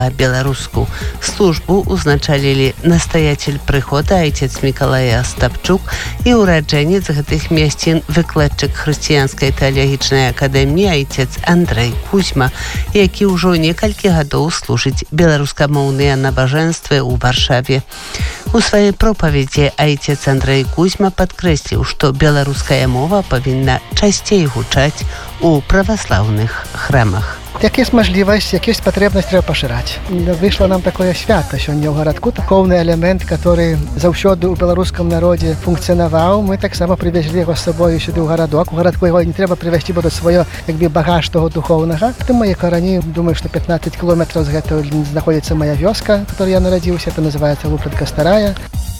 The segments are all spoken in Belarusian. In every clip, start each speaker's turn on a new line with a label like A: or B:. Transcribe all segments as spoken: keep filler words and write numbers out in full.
A: беларускую службу узначалілі настаятель прыхода айцец Мікалай Астапчук і ураджэнец гэтых мясцін выкладчык хрысціянскай тэалагічнай акадэміі айцец Андрэй Кузьма, які ўжо некалькі гадоў служыць беларускамоўныя набажэнствы ў Варшаве. У сваёй пропаведзі айцец Андрэй Кузьма падкрэсліў, што беларуская мова павінна часцей гучаць у праваслаўных храмах.
B: Jak jest możliwość, jak jest potrzebność, trzeba poszerzać. Wyszło nam takie święto сегодня w Городку, główny element, który zawsze u białoruskim narodzie funkcjonował. My tak samo przywieźli go z sobą сюди w Городок. W Городку jego nie trzeba przywieźć, bo do swojego jakby bagaż tego duchownego. To moje koroni, думаю, że piętnaście kilometrów z tego znajduje moja wioska, w której ja narodziłem się, to nazywa się Łuprytka Staraja.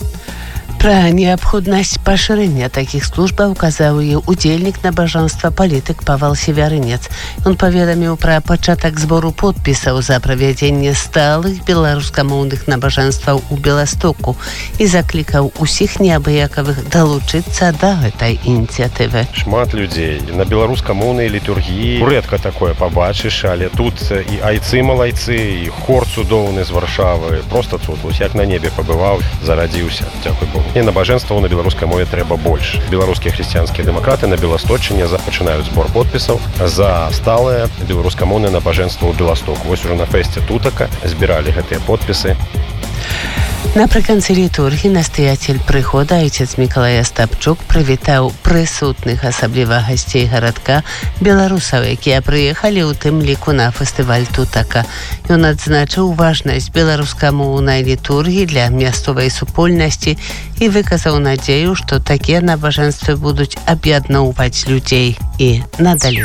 A: Пра неабходнасць пашырэння такіх службаў казаў і удзельнік набажэнства палітык Павал Севярынец. Ён паведаміў пра пачатак збору подпісаў за правядзенне сталых беларускамоўных набажэнстваў у Беластоку і заклікаў усіх неабыякавых далучыцца да гэтай ініцыятывы.
C: Шмат людзей на беларускамоўнай літургіі рэдка такое пабачыш, але тут і айцы-малайцы, і хор цудоўны з Варшавы, проста цуд, як на небе пабываў, зарадзіўся, дзякуй Богу. І набажэнстваў на беларускай мове трэба больш. Беларускія хрысціянскія дэмакраты на Беласточыне пачынаюць збор подпісаў за сталае беларускамоўнае набажэнства ў Беластоку. Вось ужо на фэсце тутака збіралі гэтыя подпісы.
A: Напрыканцы літургіі настаятель прыхода айцец Мікалай Астапчук прывітаў прысутных, асабліва гасцей гарадка, беларусаў, якія прыехалі ў тым ліку на фестываль тутака. Ён адзначыў важнасць беларускамоўнай літургіі для мясцовай супольнасці і выказаў надзею, што такія набажэнствы будуць аб'ядноўваць людзей і надалей.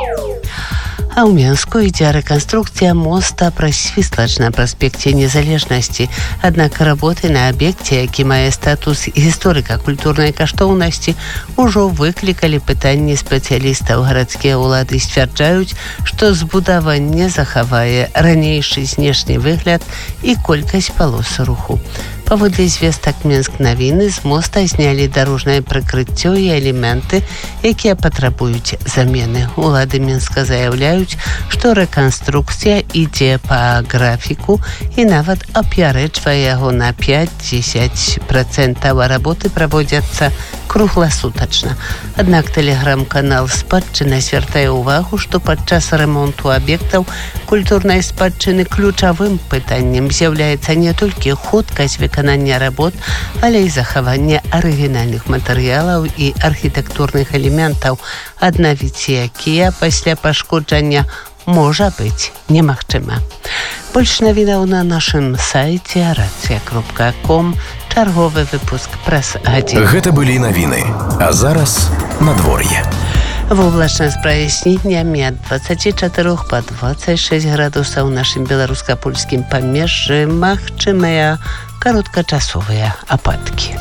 A: А ў Менску ідзе рэканструкцыя моста праз Свіслач на праспекце Незалежнасці. Аднак работы на аб'екце, які мае статус гісторыка-культурнай каштоўнасці, ужо выклікалі пытанні спецыялістаў. Гарадскія ўлады сцвярджаюць, што збудаванне захавае ранейшы знешні выгляд і колькасць палос руху. Паводле звестак Менск навіны, з моста знялі дарожнае прыкрыццё і элементы, якія патрабуюць замены. Улады Менска заяўляюць, што рэканструкцыя ідзе па графіку і нават апярэджвае яго на пяць-дзесяць працэнтаў, а работы праводзяцца кругласутачна. Аднак тэлеграм-канал «Спадчына» звяртае ўвагу, што падчас рамонту аб'ектаў культурнай спадчыны ключавым пытаннем з'яўляецца не толькі хуткасць выканання работ, але і захаванне арыгінальных матэрыялаў і архітэктурных элементаў, аднавіць якія пасля пашкоджання можа быць немагчыма. Больш навінаў на нашым сайце рацыя кропка ком. Чарговы выпуск прэс-гадзіны.
D: Гэта былі навіны. А зараз надвор'е.
A: Воблачна з праясненнямі ад дваццаці чатырох па дваццаць шэсць градусаў у нашым беларуска-польскім памежжы магчымыя кароткачасовыя ападкі.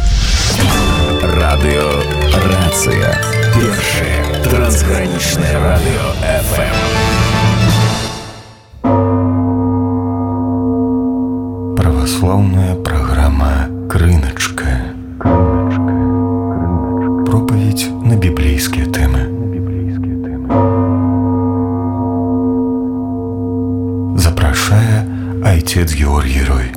D: Радыё «Рацыя». Першае трансгранічнае радыё эф эм. Праваслаўная праграма «Крыначка».